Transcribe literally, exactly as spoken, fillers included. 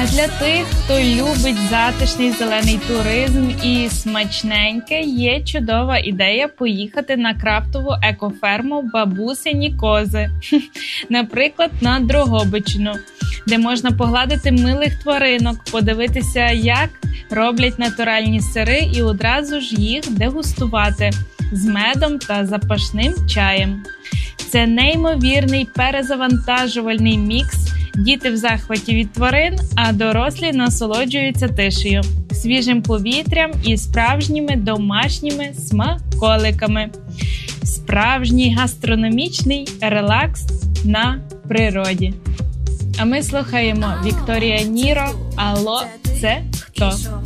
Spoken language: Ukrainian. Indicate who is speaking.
Speaker 1: А для тих, хто любить затишний зелений туризм і смачненьке, є чудова ідея поїхати на крафтову екоферму «Бабусині кози». Наприклад, на Дрогобичину, де можна погладити милих тваринок, подивитися, як роблять натуральні сири і одразу ж їх дегустувати з медом та запашним чаєм. Це неймовірний перезавантажувальний мікс. Діти в захваті від тварин, а дорослі насолоджуються тишею, свіжим повітрям і справжніми домашніми смаколиками. Справжній гастрономічний релакс на природі. А ми слухаємо Вікторія Ніро «Алло, це хто?».